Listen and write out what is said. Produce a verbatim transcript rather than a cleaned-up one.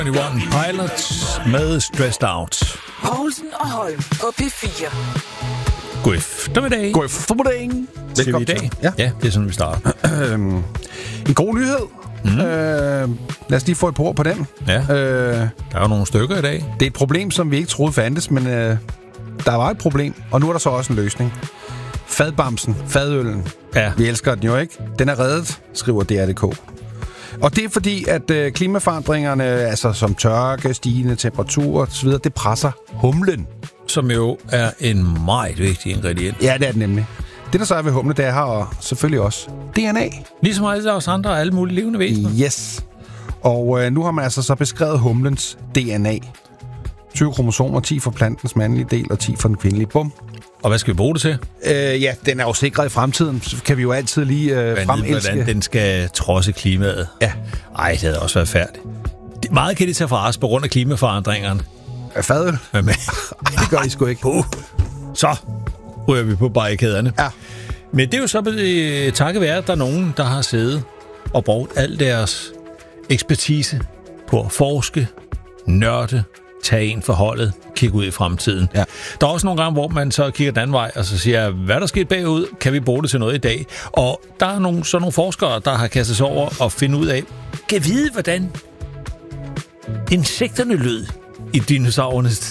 enogtyve Pilots med Stressed Out. Poulsen og Holm på P fire. God eftermiddag. God eftermiddag. Skal vi i dag? Ja. ja, det er sådan, vi starter. En god nyhed. Mm. Øh, lad os lige få et par ord på den. Ja. Øh, der er jo nogle stykker i dag. det er et problem, som vi ikke troede fandtes, men øh, der var et problem, og nu er der så også en løsning. Fadbamsen, fadøllen. Ja. Vi elsker den jo, ikke? Den er reddet, skriver D R punktum d k. Og det er fordi, at øh, klimaforandringerne, altså som tørke, stigende temperaturer osv., det presser humlen. Som jo er en meget vigtig ingrediens. Ja, det er det nemlig. Det, der så er ved humle, det er her og selvfølgelig også D N A. Ligesom alle os andre og alle mulige levende væsener. Yes. Og øh, nu har man altså så beskrevet humlens D N A. tyve kromosomer, ti for plantens mandlige del og ti for den kvindelige. Bum. Og hvad skal vi bruge det til? Øh, ja, den er jo sikret i fremtiden, så kan vi jo altid lige øh, fremelske. Hvordan den skal trodse klimaet. Ja. Ej, det havde også været færdigt. Det, meget kan de tage fra os på grund af klimaforandringerne. Fadøl? Men, men, det gør I sgu ikke. Uh, så ryger vi på barrikaderne. Ja. Men det er jo så øh, takket være, at der er nogen, der har siddet og brugt al deres ekspertise på at forske, nørde, tage en for holdet, kigge ud i fremtiden. Ja. Der er også nogle gange, hvor man så kigger den anden vej, og så siger, hvad der skete bagud, kan vi bruge det til noget i dag? Og der er nogle, så nogle forskere, der har kastet sig over og finde ud af, kan vide, hvordan insekterne lød i dinosaurernes